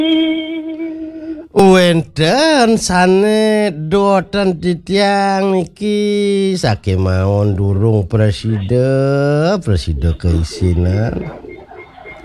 Wenten sane doten titiang niki sake mawon durung presiden keisinan.